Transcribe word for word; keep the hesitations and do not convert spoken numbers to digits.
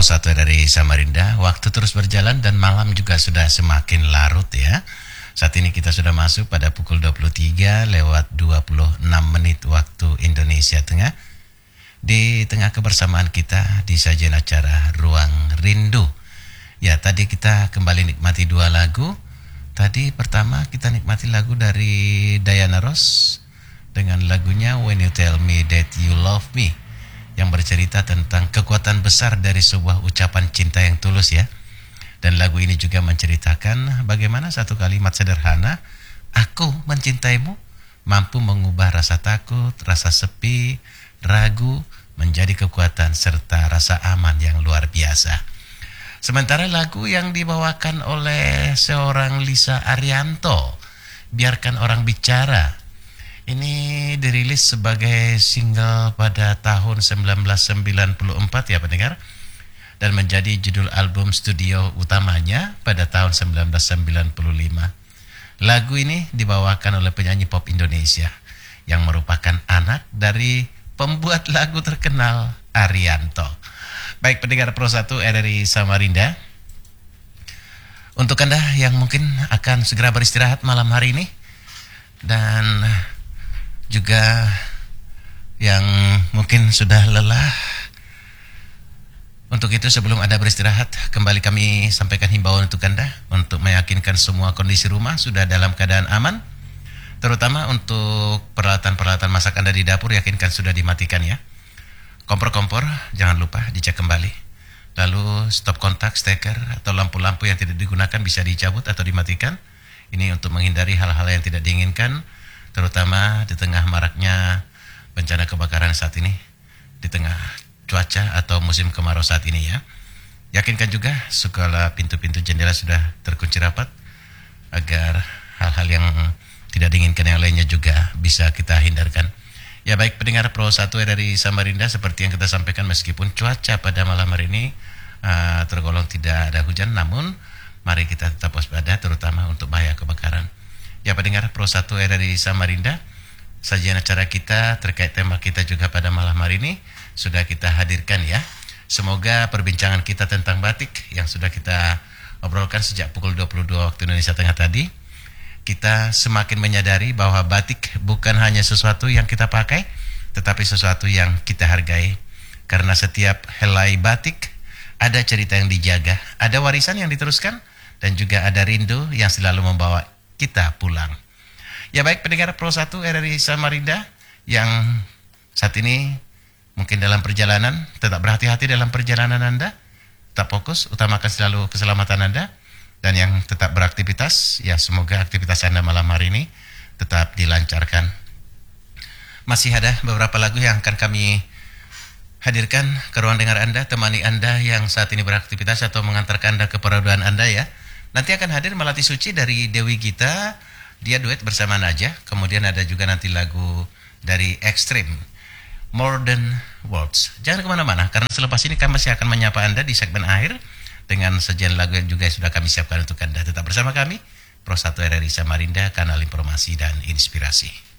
Pro satu dari Samarinda, waktu terus berjalan dan malam juga sudah semakin larut ya. Saat ini kita sudah masuk pada pukul dua puluh tiga lewat dua puluh enam menit waktu Indonesia Tengah. Di tengah kebersamaan kita di sajian acara Ruang Rindu. Ya, tadi kita kembali nikmati dua lagu. Tadi pertama kita nikmati lagu dari Diana Ross dengan lagunya When You Tell Me That You Love Me, yang bercerita tentang kekuatan besar dari sebuah ucapan cinta yang tulus ya. Dan lagu ini juga menceritakan bagaimana satu kalimat sederhana, aku mencintaimu, mampu mengubah rasa takut, rasa sepi, ragu, menjadi kekuatan serta rasa aman yang luar biasa. Sementara lagu yang dibawakan oleh seorang Lisa Arianto, Biarkan Orang Bicara, ini dirilis sebagai single pada tahun seribu sembilan ratus sembilan puluh empat ya pendengar, dan menjadi judul album studio utamanya pada tahun seribu sembilan ratus sembilan puluh lima. Lagu ini dibawakan oleh penyanyi pop Indonesia yang merupakan anak dari pembuat lagu terkenal Arianto. Baik pendengar Pro satu R R I Samarinda, untuk Anda yang mungkin akan segera beristirahat malam hari ini, dan juga yang mungkin sudah lelah, untuk itu sebelum Anda beristirahat, kembali kami sampaikan himbauan untuk Anda untuk meyakinkan semua kondisi rumah sudah dalam keadaan aman, terutama untuk peralatan-peralatan masak Anda di dapur, yakinkan sudah dimatikan ya. Kompor-kompor jangan lupa dicek kembali. Lalu stop kontak, steker atau lampu-lampu yang tidak digunakan bisa dicabut atau dimatikan. Ini untuk menghindari hal-hal yang tidak diinginkan, terutama di tengah maraknya bencana kebakaran saat ini, di tengah cuaca atau musim kemarau saat ini ya. Yakinkan juga segala pintu-pintu jendela sudah terkunci rapat, agar hal-hal yang tidak diinginkan yang lainnya juga bisa kita hindarkan. Ya baik pendengar Pro satu dari Samarinda, seperti yang kita sampaikan, meskipun cuaca pada malam hari ini uh, tergolong tidak ada hujan, namun mari kita tetap waspada terutama untuk bahaya kebakaran. Ya pendengar Pro satu dari Samarinda, sajian acara kita terkait tema kita juga pada malam hari ini sudah kita hadirkan ya. Semoga perbincangan kita tentang batik yang sudah kita obrolkan sejak pukul dua puluh dua waktu Indonesia Tengah tadi, kita semakin menyadari bahwa batik bukan hanya sesuatu yang kita pakai, tetapi sesuatu yang kita hargai. Karena setiap helai batik ada cerita yang dijaga, ada warisan yang diteruskan, dan juga ada rindu yang selalu membawa kita pulang. Ya baik pendengar Pro satu R R I Samarinda yang saat ini mungkin dalam perjalanan, tetap berhati-hati dalam perjalanan Anda, tetap fokus, utamakan selalu keselamatan Anda. Dan yang tetap beraktivitas, ya semoga aktivitas Anda malam hari ini tetap dilancarkan. Masih ada beberapa lagu yang akan kami hadirkan ke ruang dengar Anda, temani Anda yang saat ini beraktivitas atau mengantarkan Anda ke perauduan Anda ya. Nanti akan hadir Melati Suci dari Dewi Gita, dia duet bersama Najah. Kemudian ada juga nanti lagu dari Extreme, More Than Words. Jangan kemana-mana, karena selepas ini kami masih akan menyapa Anda di segmen akhir dengan sajian lagu yang juga sudah kami siapkan untuk Anda. Tetap bersama kami, Pro satu R R I Samarinda, kanal informasi dan inspirasi.